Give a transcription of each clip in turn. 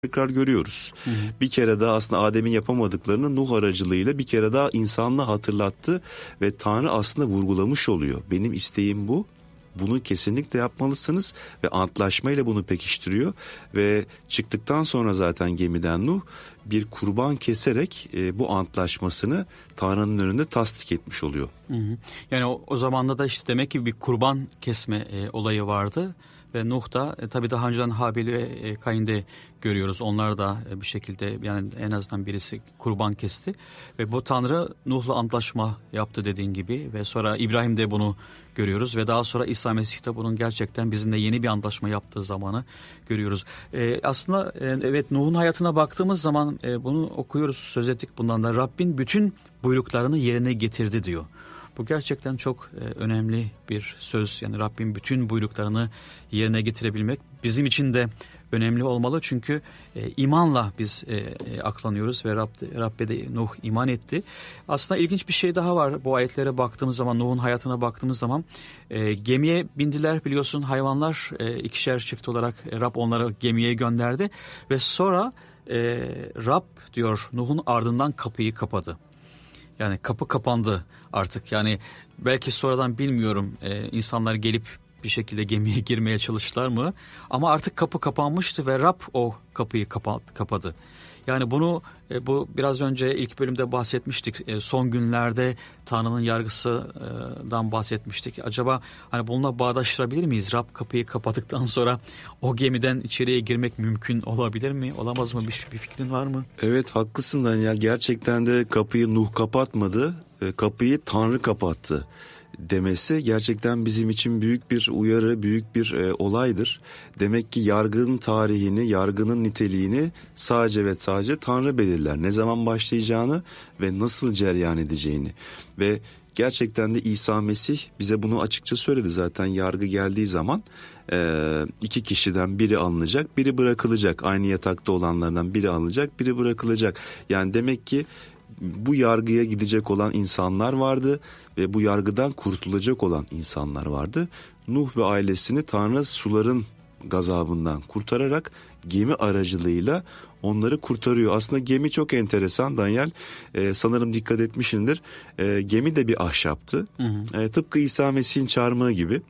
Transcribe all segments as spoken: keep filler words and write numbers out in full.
tekrar görüyoruz. Hı hı. Bir kere daha aslında Adem'in yapamadıklarını Nuh aracılığıyla bir kere daha insanlığa hatırlattı ve Tanrı aslında vurgulamış oluyor. Benim isteğim bu. Bunu kesinlikle yapmalısınız ve antlaşmayla bunu pekiştiriyor ve çıktıktan sonra zaten gemiden Nuh bir kurban keserek e, bu antlaşmasını Tanrı'nın önünde tasdik etmiş oluyor. Hı hı. Yani o, o zamanda da işte demek ki bir kurban kesme e, olayı vardı. Ve Nuh da e, tabii daha önceden Habil ve e, Kain'de görüyoruz. Onlar da e, bir şekilde yani en azından birisi kurban kesti. Ve bu Tanrı Nuh'la antlaşma yaptı dediğin gibi. Ve sonra İbrahim'de bunu görüyoruz. Ve daha sonra İsa Mesih de bunun gerçekten bizimle yeni bir antlaşma yaptığı zamanı görüyoruz. E, aslında e, evet Nuh'un hayatına baktığımız zaman e, bunu okuyoruz, söz ettik bundan da. Rabbin bütün buyruklarını yerine getirdi diyor. Bu gerçekten çok e, önemli bir söz. Yani Rabbin bütün buyruklarını yerine getirebilmek bizim için de önemli olmalı. Çünkü e, imanla biz e, e, aklanıyoruz ve Rab, Rabbe de Nuh iman etti. Aslında ilginç bir şey daha var. Bu ayetlere baktığımız zaman, Nuh'un hayatına baktığımız zaman e, gemiye bindiler, biliyorsun hayvanlar e, ikişer çift olarak e, Rab onları gemiye gönderdi. Ve sonra e, Rab diyor Nuh'un ardından kapıyı kapadı. Yani kapı kapandı artık. Yani belki sonradan bilmiyorum e, insanlar gelip bir şekilde gemiye girmeye çalıştılar mı? Ama artık kapı kapanmıştı ve Rab o kapıyı kapat, kapadı. Yani bunu e, bu biraz önce ilk bölümde bahsetmiştik. E, son günlerde Tanrı'nın yargısından bahsetmiştik. Acaba hani bununla bağdaştırabilir miyiz? Rab kapıyı kapattıktan sonra o gemiden içeriye girmek mümkün olabilir mi? Olamaz mı? Bir, bir fikrin var mı? Evet, haklısın Daniel. Gerçekten de kapıyı Nuh kapatmadı. E, kapıyı Tanrı kapattı demesi gerçekten bizim için büyük bir uyarı, büyük bir e, olaydır. Demek ki yargının tarihini, yargının niteliğini sadece ve sadece Tanrı belirler. Ne zaman başlayacağını ve nasıl cereyan edeceğini. Ve gerçekten de İsa Mesih bize bunu açıkça söyledi. Zaten yargı geldiği zaman e, iki kişiden biri alınacak, biri bırakılacak. Aynı yatakta olanlardan biri alınacak, biri bırakılacak. Yani demek ki bu yargıya gidecek olan insanlar vardı ve bu yargıdan kurtulacak olan insanlar vardı. Nuh ve ailesini Tanrı suların gazabından kurtararak gemi aracılığıyla onları kurtarıyor. Aslında gemi çok enteresan Daniel. Ee, sanırım dikkat etmişsindir. Ee, gemi de bir ahşaptı. Hı hı. Ee, tıpkı İsa Mesih'in çarmıha gibi.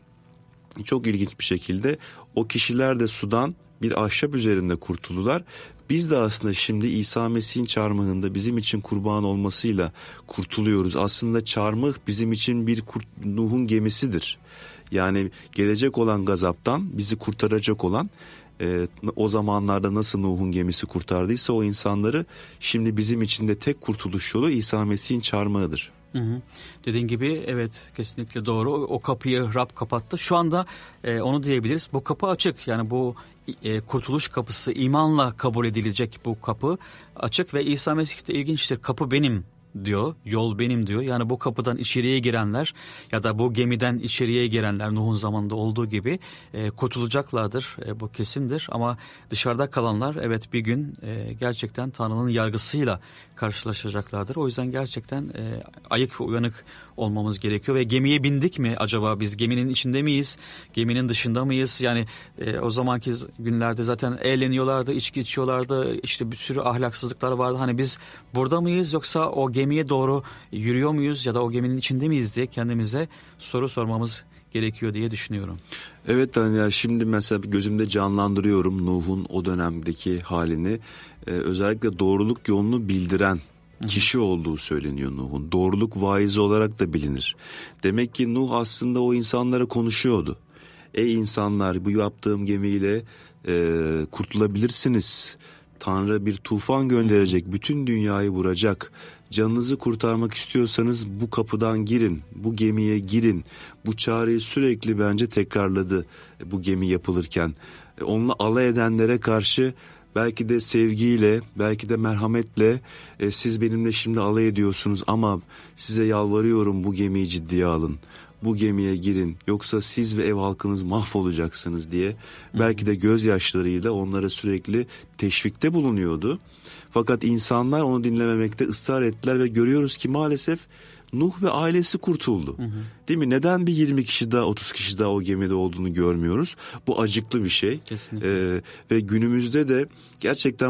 Çok ilginç bir şekilde o kişiler de sudan bir ahşap üzerinde kurtuldular. Biz de aslında şimdi İsa Mesih'in çarmıhında bizim için kurban olmasıyla kurtuluyoruz. Aslında çarmıh bizim için bir Nuh'un gemisidir. Yani gelecek olan gazaptan bizi kurtaracak olan, e, o zamanlarda nasıl Nuh'un gemisi kurtardıysa o insanları, şimdi bizim için de tek kurtuluş yolu İsa Mesih'in çarmıhıdır. Hı hı. Dediğin gibi evet, kesinlikle doğru. O kapıyı Rab kapattı. Şu anda e, onu diyebiliriz. Bu kapı açık. Yani bu e, kurtuluş kapısı, imanla kabul edilecek bu kapı açık ve İsa Mesih de ilginçtir. Kapı benim diyor, yol benim diyor. Yani bu kapıdan içeriye girenler ya da bu gemiden içeriye girenler Nuh'un zamanında olduğu gibi e, kurtulacaklardır. E, bu kesindir. Ama dışarıda kalanlar evet bir gün e, gerçekten Tanrı'nın yargısıyla karşılaşacaklardır. O yüzden gerçekten e, ayık ve uyanık olmamız gerekiyor. Ve gemiye bindik mi acaba? Biz geminin içinde miyiz? Geminin dışında mıyız? Yani e, o zamanki günlerde zaten eğleniyorlardı, içki içiyorlardı. İşte bir sürü ahlaksızlıklar vardı. Hani biz burada mıyız yoksa o gemiye doğru yürüyor muyuz ya da o geminin içinde miyiz diye kendimize soru sormamız gerekiyor diye düşünüyorum. Evet Daniel, şimdi mesela gözümde canlandırıyorum Nuh'un o dönemdeki halini. Ee, özellikle doğruluk yolunu bildiren kişi olduğu söyleniyor Nuh'un. Doğruluk vaizi olarak da bilinir. Demek ki Nuh aslında o insanlara konuşuyordu. Ey insanlar, bu yaptığım gemiyle e, kurtulabilirsiniz. Tanrı bir tufan gönderecek, bütün dünyayı vuracak. Canınızı kurtarmak istiyorsanız bu kapıdan girin, bu gemiye girin. Bu çağrıyı sürekli bence tekrarladı bu gemi yapılırken. Onunla alay edenlere karşı belki de sevgiyle, belki de merhametle, e, siz benimle şimdi alay ediyorsunuz ama size yalvarıyorum, bu gemiyi ciddiye alın. Bu gemiye girin, yoksa siz ve ev halkınız mahvolacaksınız diye belki de gözyaşlarıyla onlara sürekli teşvikte bulunuyordu. Fakat insanlar onu dinlememekte ısrar ettiler ve görüyoruz ki maalesef Nuh ve ailesi kurtuldu. Hı hı. Değil mi? Neden bir yirmi kişi daha, otuz kişi daha o gemide olduğunu görmüyoruz? Bu acıklı bir şey. Kesinlikle. Ee, ve günümüzde de gerçekten